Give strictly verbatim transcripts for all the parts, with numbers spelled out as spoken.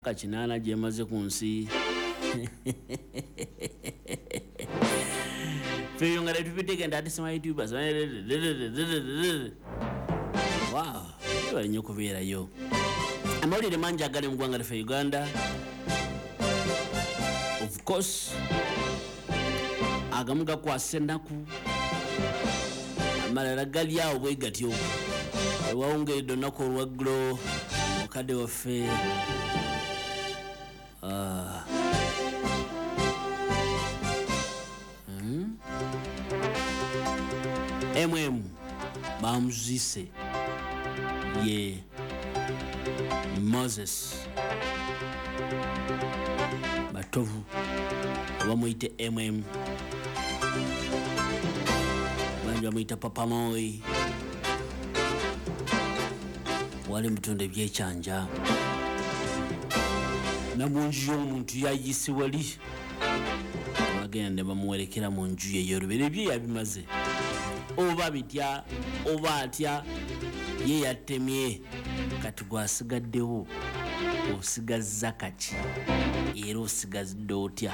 Kachinana jemaze kunsi Feyo ngara tupiteke ndati sima YouTubers wow bali nyo kubeera yo amawulire mangi agali mu ggwanga lyaffe Uganda of course agamu gakwasa ennaku amalala gali awo bwe gatyo ewawongeredde olunaku olwaggulo mukadde waffe Uh, hmm? M M bamuzise ye Moses batovu bamuyite M M banji bamuyita Papa Moi wali mutunde byekyanja na munju y'omuntu yayise wali bagenda bamuwerekera mu nju ye yorubere bye yabimaze oba bitya oba atya ye yatemye kati gwasigaddewo osigazza kaki era osigazidde otya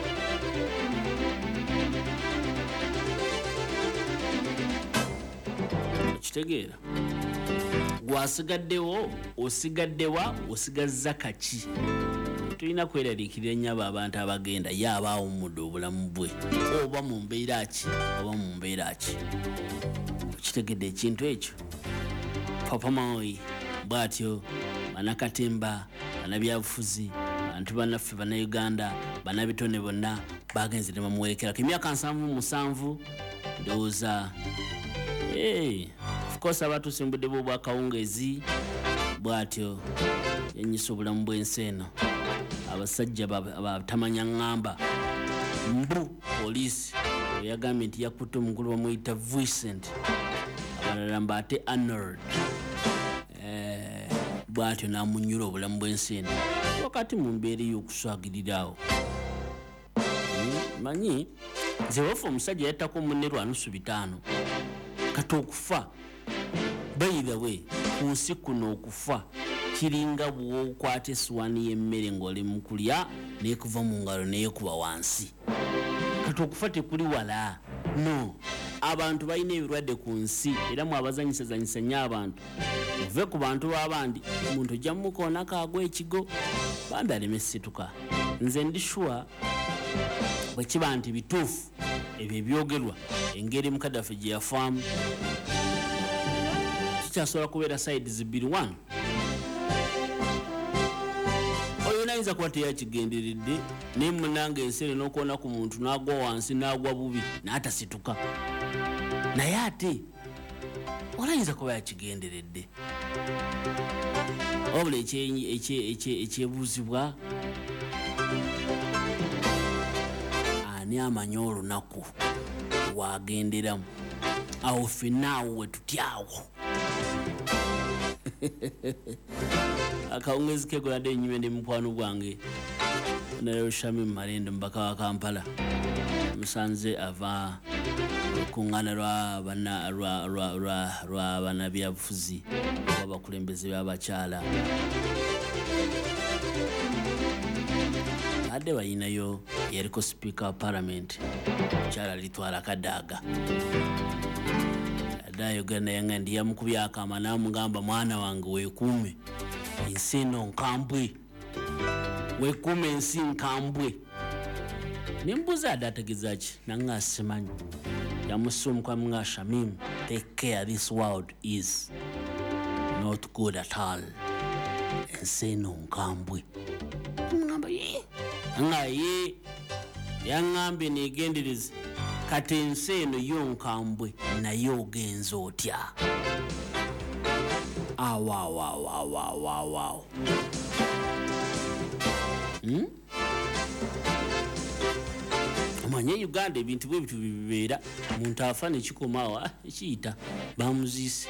kitegeera gwasigaddewo osigaddewa osigazza kaki tulina kweraliikirira ennyo abantu abagenda ye aba awummudde obulamu bwe oba mu mbeera ki oba mu mbeera ki kitegedde ekintu ekyo Papa Moi bw'atyo bannakatemba bannabyabufuzi bantu bannaffe bannayuganda bannabitone bonna bagenze ne bamuwerekerako emyaka nsanvu musanvu ndowooza hey, of course abatuuse mu budde bw'obwakawungeezi bw'atyo yenyisa obulamu bw'ensi eno abasajja batamanya ngamba mbu poliisi yagambye nti yakutte omukulu bamuyita Vincent abalala mbate Arnold eh, bw'atyo n'amunyula obulamu bw'ensi eno wakati mu mbeera y'okuswagirirawo hmm, manyi nze wafa omusajja yattako munne lwanusu bitaano kati okufa by the way ku nsi kuno okufa kiringa bw'okwata essuwaani y'emmere ng'oli mu kulya n'ekuva mu ngalo n'ekuba wansi kati okufa tekuli wala no abantu balina ebirwadde ku nsi era mwabazanyisazanyisa nnyo abantu muve ku bantu b'abandi omuntu ojja mumukoonako agwa ekigo bambi aleme esituka nze ndi sure bwe kiba nti bituufu ebyo ebyogerwa engeri mukadde waffe gye yafaamu kikyasobola kubeera sides bbiri one oyo nayinza kuba teyakigenderedde naye munange ensere n'okuona ku muntu n'agwa wansi n'agwa bubi n'atasituka naye ate olayinza kuba yakigenderedde wabula ekyebuuzibwa ani amanyi olunaku wagenderamu awo ffenna awo we tutyawo akawungezi kegoladde ennyime ndi mukwano gwange nayo Shami Marende mbaka wa Kampala musanze ava kungana lwa bana lwa lwa lwa lwa bana byabufuzi abakulembeze b'abakyala ade bayinayo yeriko speaker parliament kyala litwala kadaga adayo gana yanga ndiya mukubya akama namugamba mwana wange wekuume ensi eno nkambwe wekuume ensi nkambwe nembuza adategeza ki nanga asimanyi yamusumka mga Shamim take care this world is not good at all ensi eno nkambwe ngamba ye nga ye yangambe negendereze kati ensi eno yo nkambwe naye ogenza otya awawawawawawaw hmm? Omanye Uganda ebintu bwe bitu bibeera muntu afa nekikomawa ekiyita bamuziise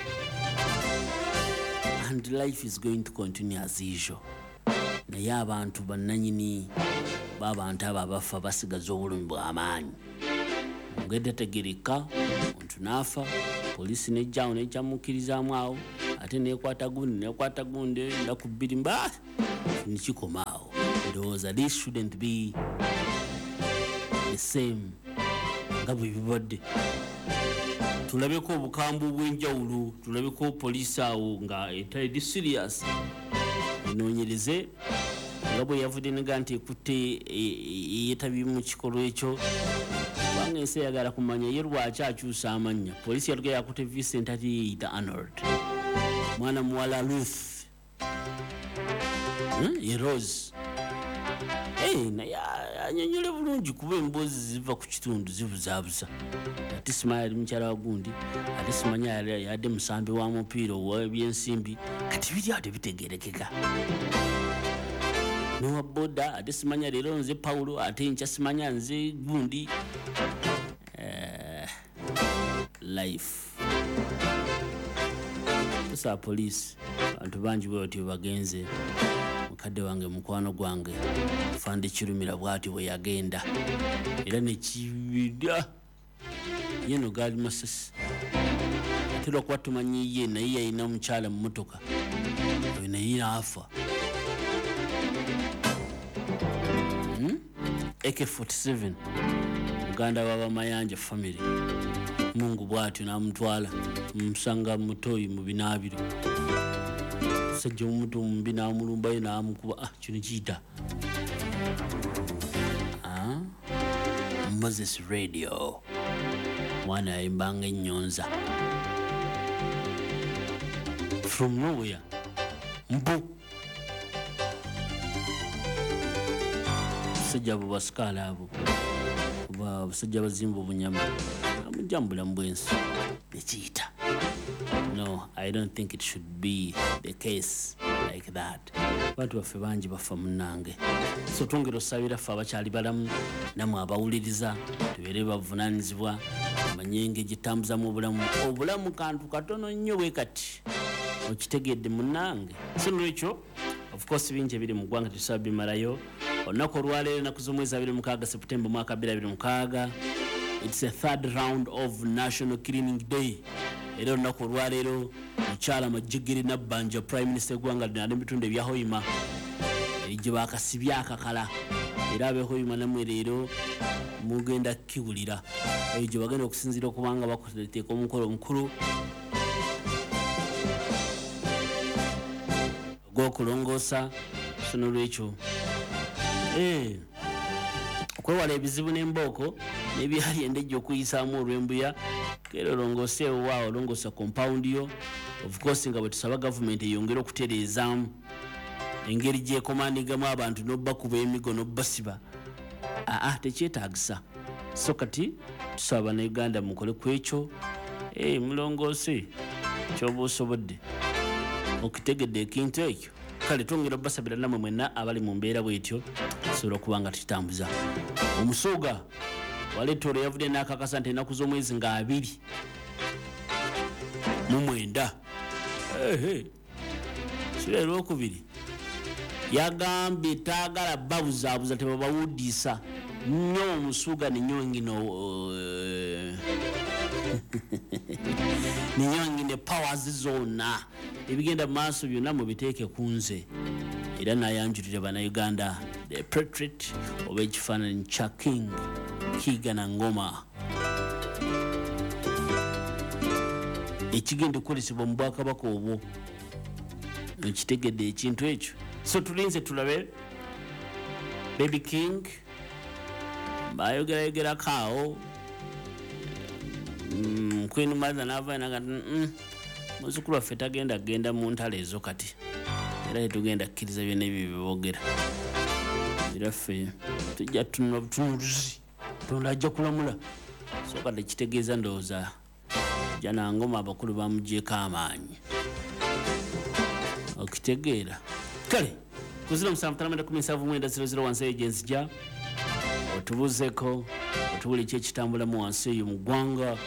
and life is going to continue as usual naye abantu bannanyini b'abantu abo abafa basigaza obulumi bw'amaanyi ngedde tegereka omuntu n'afa poliisi nejjawo nejjamukkirizaamu awo ate nekwata gundi nekwata gundi ndaku bbiri mba nikikomaawo ndowooza this shouldn't be the same nga bwe bibadde. Tulabeko obukambwe bw'enjawulo, tulabeko poliisi awo nga etali serious enoonyereze nga bwe yavudde nega nti ekutte yeetabye mu kikolwa ekyo kubanga ensi eyagala kumanya ye lwaki akyusa amannya. Poliisi yaluga yakutte Vincent ati yeeyita Arnold, mwana muwala Ruth hmm? ye Rose. Hey, naye anyonyole bulungi kuba emboozi ziva ku kitundu zibuzaabuza. Ate simanyi ali mukyala wa gundi, ate simanyi yadde musambi wa mupiira ow'ebyensimbi, kati biri awo tebitegeerekeka. Nowa boda ate simanya leero nze Paulo, ate nkya simanya nze gundi. Uh, life tusa police abantu bangi bwetyo bagenze. Mukadde wange mukwano gwange Fandi Kirumira bwati bwe yagenda era nekibida yeno gali masasi tero kwa tumanyi ye naye yayina mukyala mu motoka naye afa. hmm? A K forty-seven Uganda baba Mayanja family Mungu bwatyo namutwala musanga mutoyi mu binabiro sajja omuntu mumbi namulumba ye namukuba. Ah, kino kiyita ah? Moses Radio mwana yayimbanga ennyonza from nowhere mbu sajja abo basikala abo basajja bazimba obunyama amujambula mbwensi nekiyita. No, I don't think it should be the case like that. Bantu baffe bangi bafa munange. So twongera osabira ffe abakyali balamu namwe abawuliriza tubeere bavunaanyizibwa amanyenge gitambuza mu bulamu. Obulamu kantu katono nnyo bwe kati okitegedde munange. So n'ekyo of course bingi ebiri mu ggwanga tusaba bimalayo. Olunaku olwaleero ennaku z'omwezi abiri mukaaga September mwaka bbiri abiri mukaaga. It's a third round of National Cleaning Day. Era olunaku olwaleero mukyala Majjigiri Nabbanja Prime Minister gwanga lino ali mu bitundu ebya Hoima gye baakasibye akakala era abe Hoima namwe leero mugenda kiwulira gye bagenda okusinziira okubanga bakuteeka omukolo omukulu gw'okulongoosa. So n'olwekyo eh okwewala ebizibu n'embooko n'ebyali endejja okuyisaamu olw'embuya kero longoseewo waawo longosa compound yo. Of course nga bwe tusaba government eyongera okutereezaamu engeri gyekomandigamu abantu n'obbakuba emigo n'obbasiba. Aa tekyetaagisa. So kati tusaba bannayuganda mukole ku ekyo eh mulongoose ky'oba osobodde okitegedde ekintu ekyo kale twongera obbasabira nammwe mwenna abali mu mbeera bwetyo tusobola okuba nga tutambuza. Omusuuga waleetolo yavudde n'akakasa nti ennaku z'omwezi nga abiri mu mwenda ehe kiro olwokubiri yagambye taagala babuzaabuza tebabawuddisa nnyo omusuuga nenyongino nenyongine powers zonna ebigenda mu maaso byonna mubiteeke ku nze. Era nayanjulira bannayuganda the portrait oba ekifaananyi kya King Kigana Ngoma ekigenda okukolesebwa mu bwakabaka obwo ekitegedde ekintu ekyo. So tulinze tulabe Baby King bayogerayogerako awo Queen Mother n'avaayo n'agamba mm muzzukulu waffe tagenda kgenda mu ntalo ezo kati era tetugenda kkiriza byonna ebyo byeboogera era ffe tujja tunula butunuulizi Katonda ajja kulamula. So kati kitegeeza ndowooza jana Ngoma abakulu bamugyeko amaanyi okitegeera kale kuzira musanvu talamenda kumi nsanvu mwenda zero zero wansi agency ja otubuzeeko otubuli ki ekitambulamu wansi eyo mu ggwanga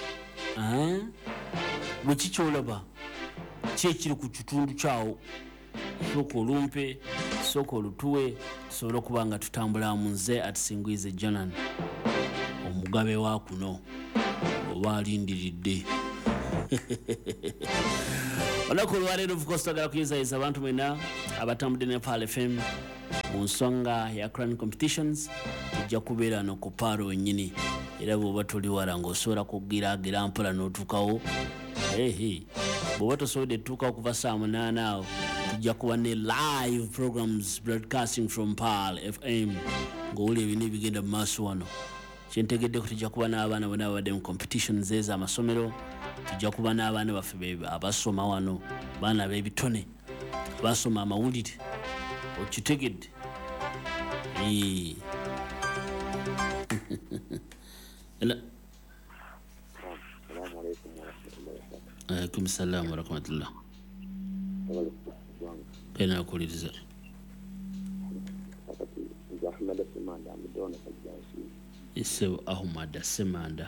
bwe kikyolaba ki ekiri ku kitundu kyawo sooka olumpe sooka olutuwe tusobole okuba nga tutambula mu nze atusinguize Jonan omugabe wa kuno oba alindiridde. olunaku olwaleero of course twagala kuyizayiza abantu mwena abatambudde ne Pearl F M mu nsonga ya Crown Competitions. Tujja kubeera no ku Pearl wennyini era bw'oba toli wala ng'osobola kugiraagira mpola n'otuukawo. Hey, bw'oba tosobodde tuukawo kuva saa munaana awo tujja kuba ne live programs broadcasting from Pearl F M ng'owuli ebintu ebigenda mu maaso wano. Kyentegeddeko tujja kuba n'abaana bonna babadde mu competitions ez'amasomero. Tujja kuba n'abaana baffe abasoma wano, baana b'ebitone basoma amawulire. Okitegedde? Ee. Alaikum salaam wa rahmatullah. Kena nakuwuliriza. Issebo Ahmad Semanda.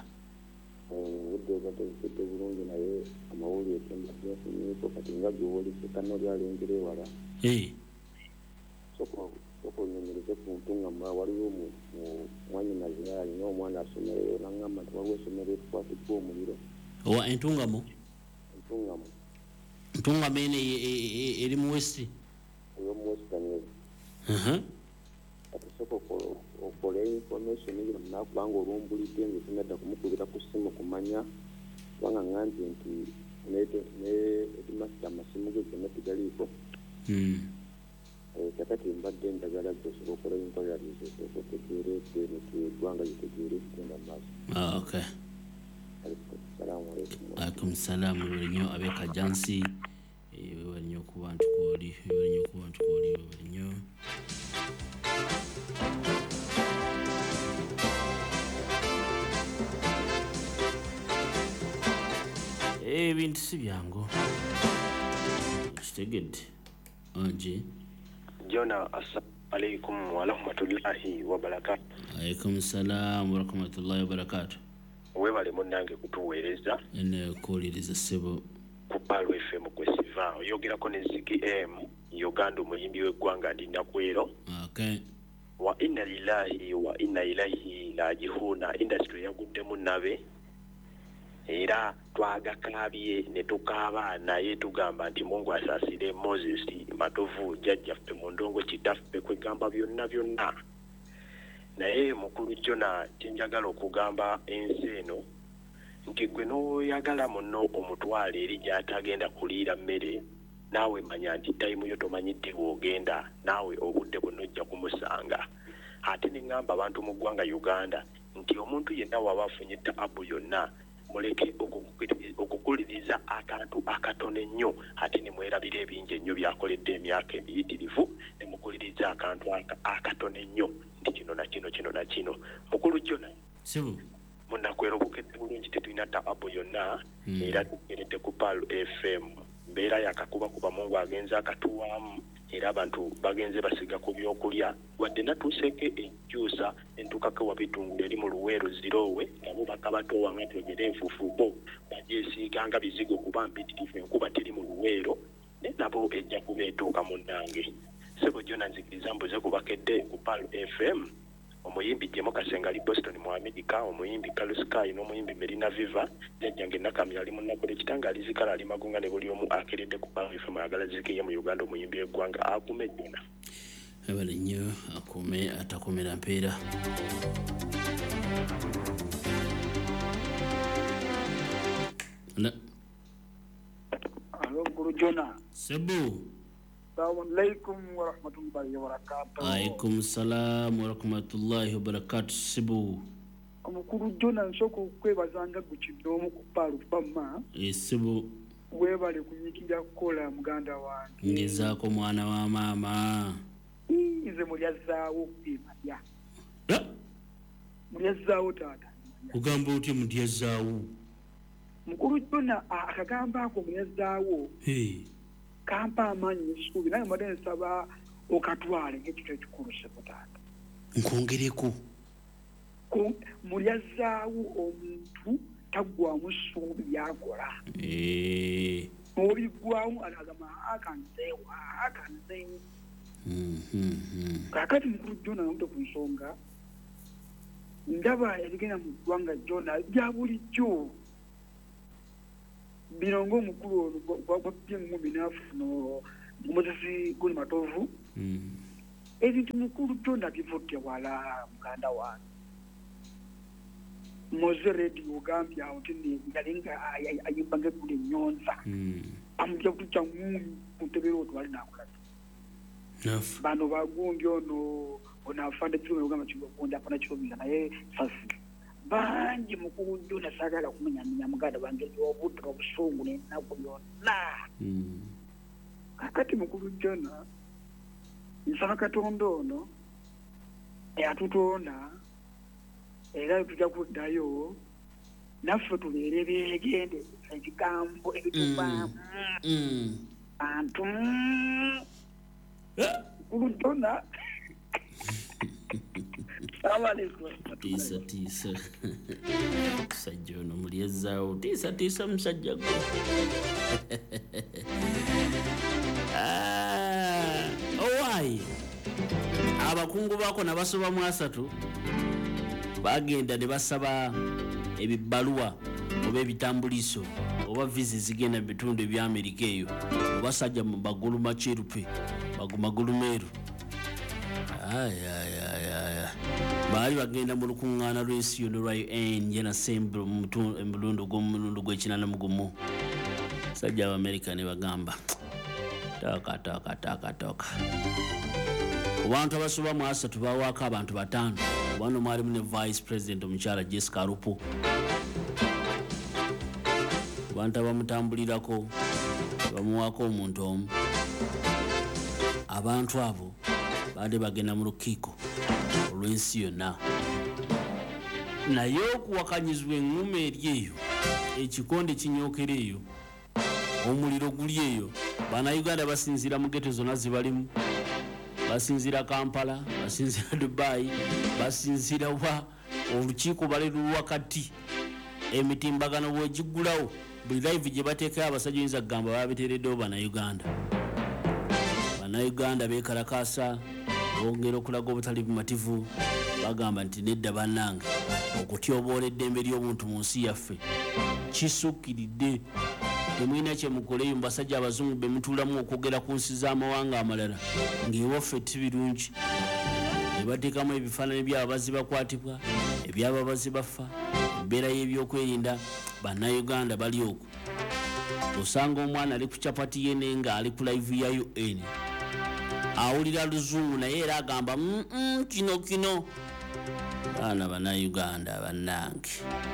Hey. Soko soko nyemereze kuntunga mwa waliwo mu mwanya nazira nyo mwana asomero nangamba twawe somero twatiko muliro. Wa entungamo? Entungamo. Entungamo ene eri mu west. Yo mu west tanye. Mhm. Ati soko ko okole information ngira nakubanga orumbuli tenge tunada kumukubira kusimu kumanya wanga nganzi nti nete ne etimasta masimu ge tematigaliko. Mm. Kakati mbadde ndagala kusobola okukola enkola lizo okutegeera ebintu eggwanga litegeera ekigenda maaso. Ah, okay. Salaamu alaikum. Alaikum salaam webali nnyo abeka jansi webali nnyo ku bantu kooli webali nnyo ku bantu kooli webali nnyo. Ebintu si byangu kitegedde anje. Jona, assalamu alaikum wa rahmatullahi wa barakatuh. Alaikum salaam wa rahmatullahi wa barakatuh. Webale munnange kutuweereza ene kuwuliriza ssebo ku Pearl F M kwesiva oyogerako ne Ziggy M Uganda omuyimbi w'eggwanga ndi Nakwero. Okay. Wa inna lillahi wa inna ilaihi raji'un. Industry yaguddemu nabe era twagakabye ne tukaaba naye tugamba nti Mungu asaasire Moses Matovu jjajjaffe mu ndongo kitaffe kwegamba byonna byonna. Naye mukulu Jona kyenjagala okugamba ensi eno nti gwe n'oyagala muno omutwale eri gy'atagenda kuliira mmere naawe manya nti tayimu yo tomanyidde w'ogenda naawe obudde buno ojja kumusanga. Ate ne ngamba abantu mu ggwanga Uganda nti omuntu yenna waba afunye taabu yonna muleke okukuliriza akantu akatone ennyo ate ne mwerabira ebingi ennyo byakoledde emyaka emiyitirivu ne mukuliriza akantu akatone ennyo nti kino na kino kino na kino. Mukulu Jona sibu munakwera obukedde bulungi tetulina taabu yonna era tugeredde ku Pearl F M mbeera yakakuba kuba Mungu agenza akatuwaamu era abantu bagenze basiga ku byokulya wadde natuuseeko ejjuusa entukako wabitungulu eri mu Luweero zirowe nabo bakabatowa nga twegere enfuufubo bagyesiiganga bizigo kuba mpitirivu enkuba teri mu Luweero ne nabo ejja kuba etuuka munnange. Sebo Jona nzikiriza mbuze ku bakedde ku Pearl F M omuyimbi Jemo Kasenga ali Boston mu America, omuyimbi Carlos Sky n'omuyimbi Melina Viva jjajjange Nakamya ali mu Nakole kitanga alizikala ali Magunga ne buli omu akeredde ku Pearl F M ayagala zikiye mu Uganda omuyimbi w'eggwanga akume Jona. Ebale nnyo akume atakomera mpeera. Hello Guru Jona. Sebu. Assalamu alaikum wa rahmatullahi wa barakatuh. Alaikum salaam wa rahmatullahi wa barakatuh. Sibu. Omukulu Jona nsoko kwebazanga gukiddoomu ku Pearl F M. E sibu. Webale kunyikira kukola muganda wange. Ngezaako mwana wa maama. Nze mulyazaawo kwemanya. Eh? Mulyazaawo taata. Kugamba otya mulyazaawo? Mukulu Jona akagamba ako mulyazaawo. Hey. Kampa amanyi n'essuubi naye mbadde nsaba okatwale ng'ekito ekikulu sebo taata. Nkwongereko. Mulyazaawo omuntu taggwamu ssuubi lyakola. Eh. N'obiggwamu alagama akanzeewa akanzeewo. Mhm. Kakati mukulu Jona namuto ku nsonga ndaba ebigenda mu ggwanga Jona bya bulijjo. bino ng'omukulu ono gwapye mu binafu no muzisi guli matovu ebintu mukulu byonna bivudde wala muganda wange moze radio ogambye awo tini yali nga ayimba ng'eggulu ennyonza amujja kutujja ng'omu ku ntebe y'otwali n'akulaga bano bagundi ono ono afande kirumira ogamba kigogundi afana kirumira naye sasi bangi mukulu jona sagala kumenyamenya muganda bange obudde obusungu n'ennaku yonna kakati mukulu jona nsaba katonda ono eyatutonda era tujja kuddayo naffe tubeere beegende ebigambo ebituvaamu bantu mukulu jona tiisa tiisa musajja ono mulyezaawo tiisa tiisa musajja gwe owaayi abakungu baako nabasoba mu asatu bagenda ne basaba ebibbaluwa oba ebitambuliso oba visa zigenda mu bitundu ebya Amerika eyo obasajja mu magulu macerupe magulu meeru ayayayaya baali bagenda mu lukuŋŋaana lw'ensi yonna lwa U N General Assembly omulundi gw'omulundi gw'ekinana mu gumu sajja Abamerika ne bagamba toka toka toka toka ku bantu abasoba mu asatu bawaako abantu bataano obano mwalimu ne vice president omukyala Jessica Alupo ku bantu abamutambulirako bamuwaako omuntu omu abantu abo baade bagenda mu lukiiko olw'ensi yonna naye okuwakanyizibwa eŋŋuma eri eyo ekikonde kinyookera eyo omuliro guli eyo bannayuganda basinziira mu geto zonna zibalimu basinziira Kampala basinziira Dubai basinziira wa olukiiko bali luwakati emitimbagano bwegigulawo buli live gye bateekayo abasajja oyinza kugamba babiteereddewo bannayuganda bannayuganda beekalakaasa bongera okulaga obutali bumativu bagamba nti nedda bannange okutyoboola eddembe ly'obuntu mu nsi yaffe kisukkiridde temulina kye mukoleyo mu basajja abazungu be mutuulamu okwogera ku nsi z'amawanga amalala ng'ewaffe tibirungi ne bateekamu ebifaananyi by'ababazi bakwatibwa eby'ababazi bafa embeera y'ebyokwerinda bannayuganda bali okwo osanga omwana ali ku capati yene nga ali ku live ya U N awulira luzungu naye era agamba kino kino baana bannayuganda bannange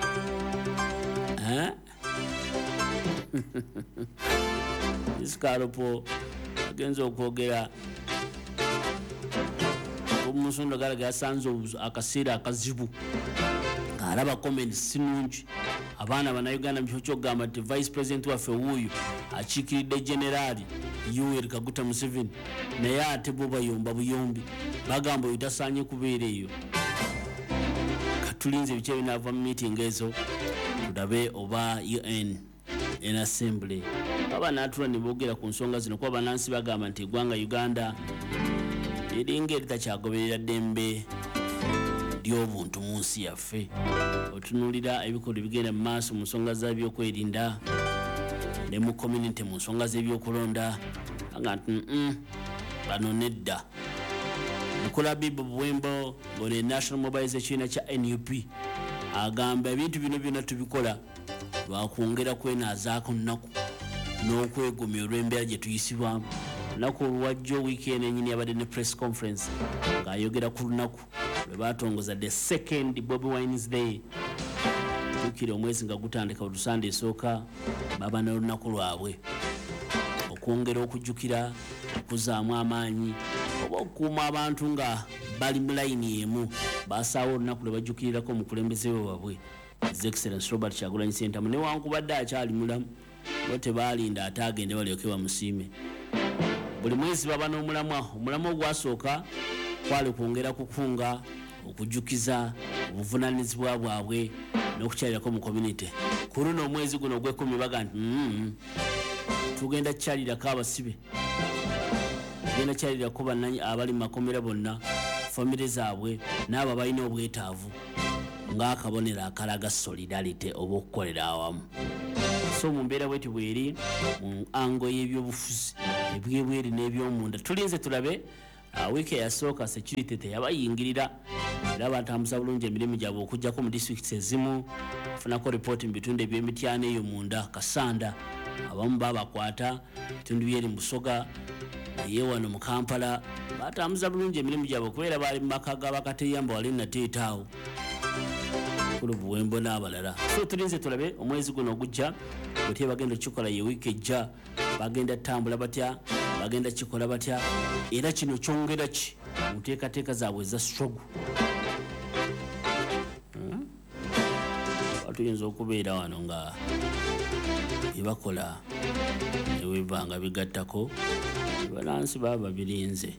Isikalupo agenza okwogera omusondo galaga yasanze akaseera akazibu ng'alaba comment sinungi abaana bannayuganda mu kifo ky'okugamba nti vice president waffe wuuyo akiikiridde generaali Yoweri Kaguta Museveni naye ate bo bayomba buyombi bagamba oyo tasaanye kubeera eyo katulinze ebikye binaava mu meeting ezo tulabe oba U N in assembly aba natula ne boogera ku nsonga zino kuba bannansi bagamba nti eggwanga Uganda eringa eritakyagoberera ddembe ly'obuntu mu nsi yaffe otunuulira ebikolwa ebigenda mu maaso mu nsonga z'ebyokwerinda ne mu community mu nsonga z'ebyokulonda nga nti bano nedda Nkola Bibo Bwembo ng'one National Mobilization cha N U P agamba ebintu bino byonna tubikola lwakwongera kwenaazaako nnaku n'okwegomya olw'embeera gye tuyisibwamu lunaku olwajjo weekend enyini yabadde ne press conference ng'ayogera ku lunaku lwe baatongoza the second Bobi Wine's Day tukire omwezi nga gutandika olusande esooka baba n'olunaku lwabwe okwongera okujjukira okuzaamu amaanyi oba okukuuma abantu nga bali mu layini emu basaawo olunaku lwe bajjukirirako omukulembeze we wabwe His Excellency Robert Kyagulanyi Ssentamu newankubadde akyali mulamu bo tebaalinda ate agende balyoke bamusiime buli mwezi baba n'omulamwa omulamwa ogwasooka kwali kwongera kukunga okujjukiza obuvunaanyizibwa bwabwe n'okukyarirako mu community ku luno omwezi guno ogw'ekkumi baga nti tugenda kukyalirako abasibe tugenda kukyalirako bannanyi abali mu makomera bonna famire zaabwe n'abo balina obwetaavu ng'akabonero akalaga solidarity oba okukolera awamu so mu mbeera bweti bweri mu ango y'ebyobufuzi ebwebweri n'ebyomunda tulinze tulabe wiiki eyasooka security teyabayingirira era batambuza bulungi emirimu gyabwe okujjako mu districts ezimu funako ripooti mu bitundu eby'emityana eyo munda Kasanda abamu babakwata bitundu byeri mu Busoga naye wano mu Kampala batambuza bulungi emirimu gyabwe kubeera bali mu maka g'abakateyamba wali nateetaawo kulu buwembo n'abalala so tulinze tulabe omwezi guno ogujja bwetye bagenda kikola ye wiiki ejja bagenda tambula batya bagenda kikola batya era kino kyongera ki mu nteekateeka zaabwe eza struggle tuyinza okubeera wano nga ebakola ewebanga bigattako balansi baba birinze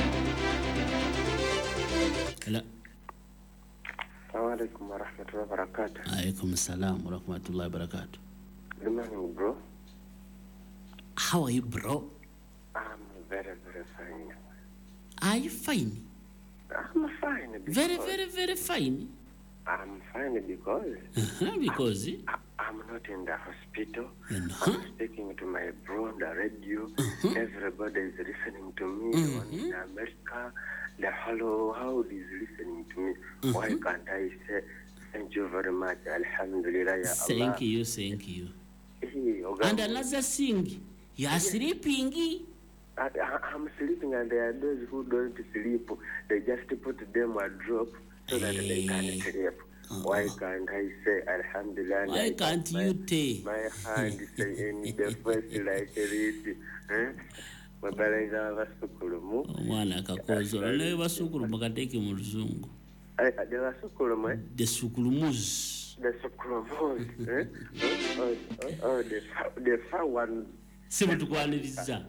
Hello. Assalamualaikum warahmatullahi wabarakatuh. Alaikum salam warahmatullahi wabarakatuh. Good morning, bro. How are you, bro? I'm very, very fine. Are you fine? I'm fine. Very, very, very fine. I'm fine because... Uh-huh, because... I, I'm not in the hospital. Uh-huh. I'm speaking to my bro on the radio. Uh-huh. Everybody is listening to me. Uh-huh. One in America, the whole world is listening to me. Uh-huh. Why can't I say thank you very much? Alhamdulillah, ya Allah. Thank you, thank you. Hey, and another thing, you are yes. sleeping. I, I'm sleeping, and there are those who don't sleep. They just put them a drop so that hey. they can sleep. Uh-huh. Why can't I say Alhamdulillah? Why like can't my, you take my hand say in the first like this? Eh? Mabalenga basukulumu. Mwana kakozo. Nawe basukulumu kateke mu Luzungu. Eh, de basukulumu. De sukulumuz. The sukulumuz. Eh? Oh, oh, oh, the the far one. Sibu tukwaniriza.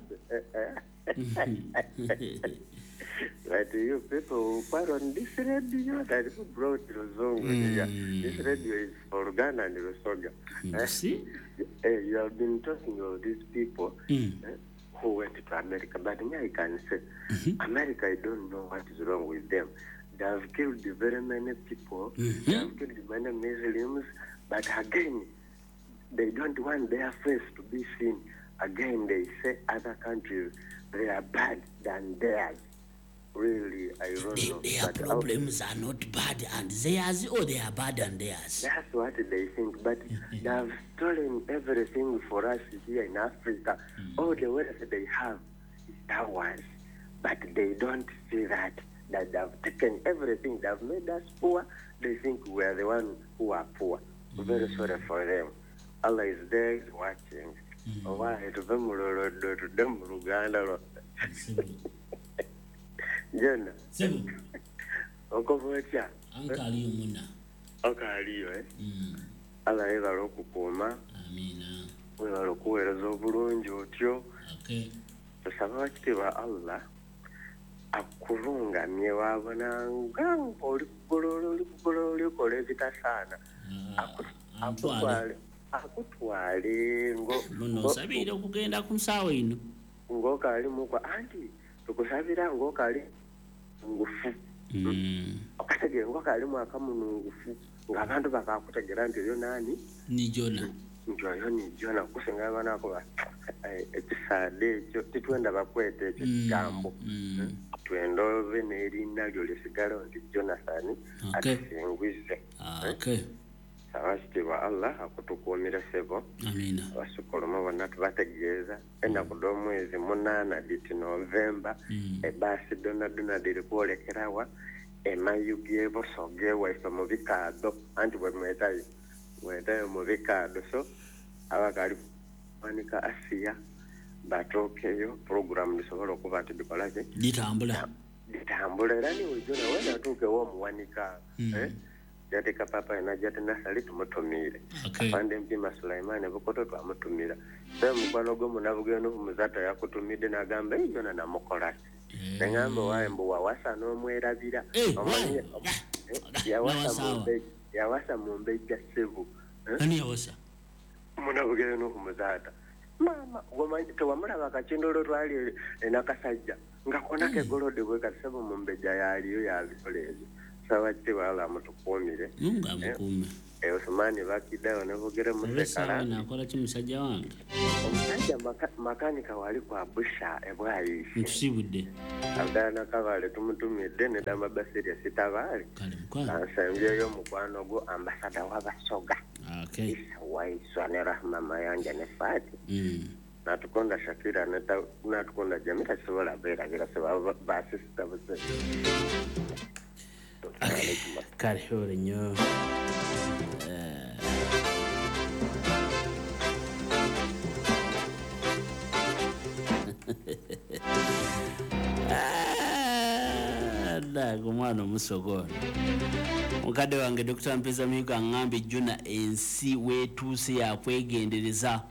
But you people who are on this radio that who brought Luzungu mm. here. This radio is for Ghana and Rusoga. You eh? see? Eh, you have been talking of these people mm. eh, who went to America. But me, I can say, mm-hmm. America, I don't know what is wrong with them. They have killed very many people. Mm-hmm. They have killed many Muslims. But again, they don't want their face to be seen. Again, they say other countries, they are bad than theirs. Really, I don't they, know. Their but problems are not bad and theirs, or they are bad and theirs. That's what they think. But they have stolen everything for us here in Africa. Mm. All the wealth they have is ours. But they don't see that. That they have taken everything. They have made us poor. They think we are the ones who are poor. Mm. Very sorry for them. Allah is there, is watching. Mm. Why to them, to them, Uganda. Jena. Sebu. Okovocha. Ankali umuna. Okali eh. Mm. Ala eva lokukoma. Amina. Wewa lokuweereza obulungi otyo. Okay. Tusaba bakitiibwa Allah akulungamye wabonanga oli kugolola oli kugolola olikola ebitasaana. Akutwale. Akutwale ngo. Muno osabire okugenda ku nsaawa eno. Ng'okali mukwa anti tukusabira ng'okali ngufu. Mm. Okategera ng'okali mwaka munungufu ng'abantu bakakutegera nti oyo naani? Ni Jona. Nti oyo ni Jona kusinga abaana ako ekisaade ekyo titwenda bakweta ekyo kigambo. Twenda ove n'erinnya lyo lisigala nti Jonathan atusingwize. Okay. Sawa kitibwa Allah akutukuumira ssebo. Amina. Abasukulumu bonna tubategeeza ennaku z'omwezi munaana diti Novemba ebbaasi donna donna diri kwolekerawa emayugi ebosoga ewaife mu bikaado anti bwe mwetayo mwetayo mu bikaado so abakali wanika Asiya batookeyo puroguramu lisobola okuba nti bikolaki litambula litambula era niwe Jona wena atuukewo omuwanika eh yateka papa enajate nasali tumutumire apande mpima Sulaimani bukoto twamutumira se mukwano gwo munabugeno muzata yakutumide nagamba Jona namukola ngamba wae mbo wawasa n'omwerabira omanye yawasa mumbe yawasa mumbe kyasevu ani yawasa munabugeno muzata mama womanyi tewamulaba akakindolo twali enakasajja ngakonake golode bwe kasebo mumbe jayaliyo yabikoleze sawa kitibwa Allah mutukuumire nunga mukuume e Osmani bakidayo ne bogere musekala nakola ki musajja wange omusajja makanika wali kwa busha ebwayi ntusibudde abdana kabale tumutumidde ne dama basiri sitabali ansembyeyo mukwano go ambasada wabasoga okay wai swane rahma mayanja ne fati mm natukonda Shakira neta natukonda Jamila sobola bera bera soba basista bose okay kale hore nyo ndago mwana omusogola mukadde wange Dokita Mpeza Mihigo aŋŋambye jjuna ensi weetuuse yakwegendereza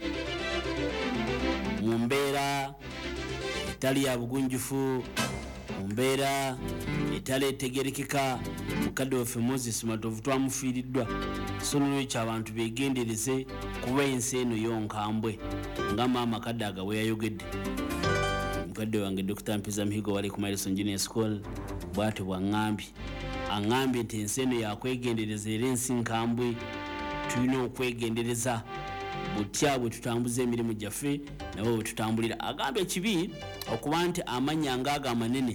mu mbeera etali ya bugunjufu mu mbeera etali etegerekeka mukadde waffe Moses Matovu twamufiiriddwa so nolwekyo abantu beegendereze kuba ensi eno yonkambwe nga maama kadde agawe yayogedde mukadde wange Dokita Mpeza Mihigo wali ku Milestone Junior School bw'atyo bw'aŋŋambye aŋŋambye nti ensi eno yakwegendereza era ensi nkambwe tulina okwegendereza butya bwe tutambuza emirimu gyaffe nabo bwe tutambulira agambye ekibi okuba nti amanya ngaago amanene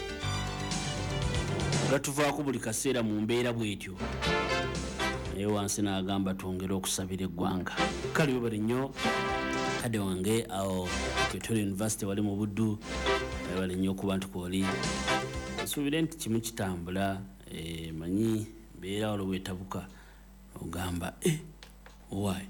gatuvaako buli kaseera mu mbeera bwetyo naye wansi n'agamba twongere okusabira eggwanga kale bali nnyo kadde wange awo Pretoria University wali mu Buddu bali nnyo okuba nti kwoli nsuubire nti kimu kitambula manyi mbeera olwo bwetabuka ogamba eh why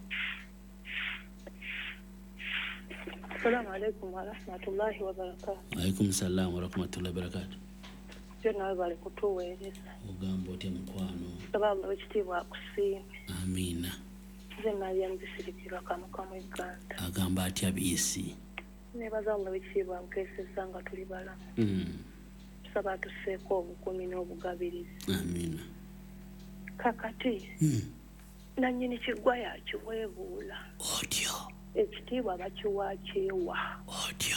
Assalamu alaikum wa rahmatullahi wa barakatuh. Alaikum salam wa rahmatullahi wa barakatuh. Jena bali kutuweereza. Ogamba otya mukwano. Sababu ekitiibwa akusiime. Amina. Nze Mariam bisirikirwa Kamukamu Uganda. Agamba atya bisi. Nebaza Allah ekitiibwa nkeseza nga tuli balamu. Mm. Tusaba tuseeko obukumi n'obugabirizi. Amina. Kakati. Mm. Nannyini kiggwa yakiweebuula. Otyo. Ekitiibwa bakiwa kyewa. Otyo.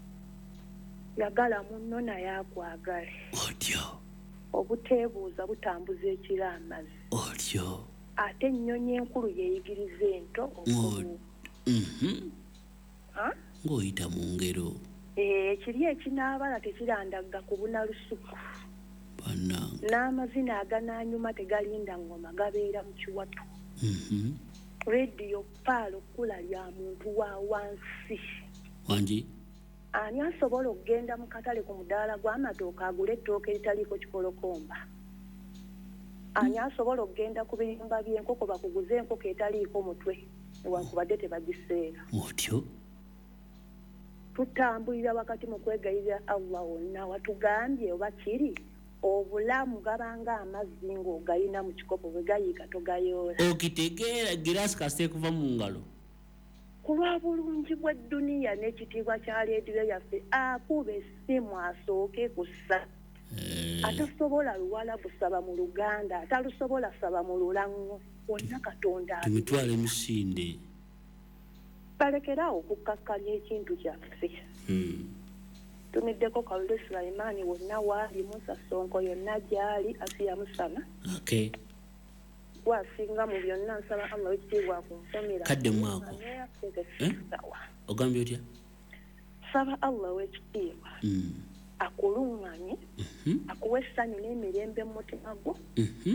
Yagala munno naye akwagale. Otyo. Obuteebuuza butambuza ekira amazzi. Otyo. Ate ennyonyi enkulu yeeyigiriza ento okubuuka. Mhm. Ha? Ng'oyita mu ngero. Eh, ekiri ekinaabala tekirandaga kubuna lusuku. Bannange. N'amazina aganaanyuma tegalinda ngoma gabeera mu kiwatu. Mhm. Radio Paalo kkula lya muntu wa wansi. Wangi? Ani asobola okugenda mu katale ku mudaala gw'amatooke agula ettooke eritaliiko kikolokomba? Ani asobola okugenda ku biyumba by'enkoko bakuguze enkoko etaliiko mutwe newankubadde tebagiseera? Otyo. Tutambulira wakati mu kwegayirira Allah wonna watugambye oba kiri obulamu gabanga amazzi ng'ogayina mu kikopo bwe gayiika togayoola. Okitegeera girasi kasite kuva mu ngalo. Ku lwa bulungi bw'edduniya n'ekitiibwa kya leediyo yaffe akuba essimu asooke kussa. Atasobola luwala kusaba mu Luganda, atalusobola saba mu Lulango, wonna Katonda tumitwala emisinde. Balekerawo okukakkalya ekintu kyaffe. Hmm. Tumiddeko Kalule Sulaimaani wonna waali, Musa Sonko yonna gyali, Asiya Musana. Okay. Wasinga mu byonna nsaba Allah ekitiibwa akunsomera. Kadde mwako. Eh? Ogambye otya? Saba Allah w'ekitiibwa. Mm. Akuluŋŋanye. Mhm. Akuwa essanyu n'emirembe mu mutima gwo. Mhm.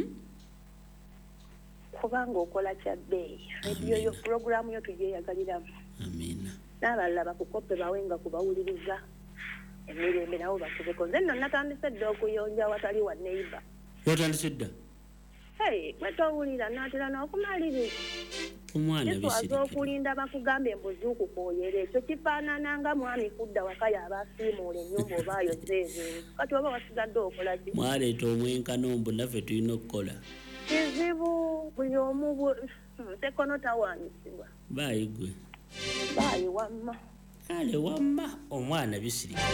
Kubanga okola kya bbeeyi. Rediyo yo pulogulaamu yo tugyeyagaliramu. Amina. N'abalala bakukoppe bawenga kubawuliriza. Emirembe nabo basubeko. Nze nno natandise dda okuyonja watali wa neighbor. Watandise dda? Hey, mwetowulira n'atera n'okumaliriza. Omwana bisirikira. Okulinda bakugamba embuzi okukooyera ekyo kifaanana nga mwami kudda waka y'abasiimuula ennyumba oba ayoze ezintu. Kati oba wasigadde okola ki? Mwaleeta omwenkano mbu naffe tulina okukola. Kizibu buli omu tekono tawaanyisibwa. Baayi gwe. Baayi wamma. Kale wamma omwana bisirikira.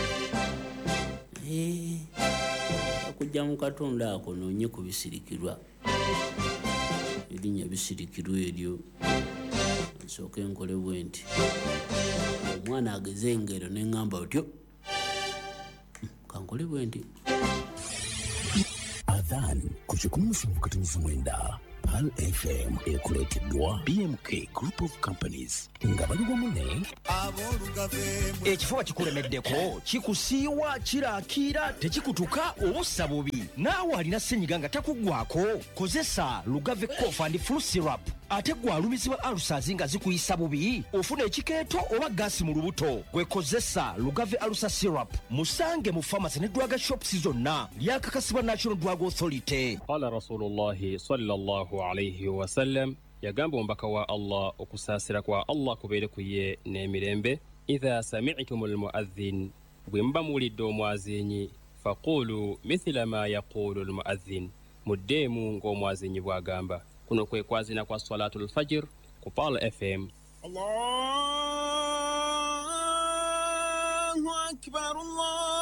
Eh. Okujja mu Katonda ako noonye ku bisirikirwa. Erinnya bisirikirwa eryo. Nsooke nkole bwe nti. Omwana ageze engero ne ŋŋamba otyo. Kankole bwe nti. Adhan ku kikumi musanvu kati mwenda Pal F M ekuleeteddwa B M K Group of Companies nga bali wamu ne ekifuba kikulemeddeko kikusiiwa kiraakira tekikutuka obussa bubi naawe alina ssenyiga nga takuggwako kozesa Lugave Cough and Flu Syrup ate gwe alumizibwa alusazi nga zikuyisa bubi ofuna ekikeeto oba gaasi mu lubuto gwe kozesa Lugave Alusa Syrup musange mu pharmacy ne drug shops zonna lyakakasibwa National Drug Authority. Qala Rasulullahi sallallahu alayhi wa sallam yagamba ombaka wa Allah okusaasira kwa Allah kubeere ku ye n'emirembe idha sami'tumul mu'adhdhin bwe muba muwulidde omwazinyi faqulu mithla ma yaqulu al mu'adhdhin muddeemu ng'omwazinyi bw'agamba. Kuno kwe kwazina kwa Salatul Fajr ku Pal F M. Allahu akbar Allah